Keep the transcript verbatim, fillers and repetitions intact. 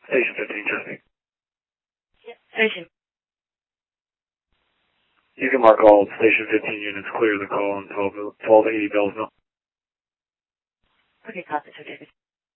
Station fifteen, Chesapeake. Yep, station. You can mark all Station fifteen units clear the call on twelve eighty Bellsville. Okay, copy, Sir David.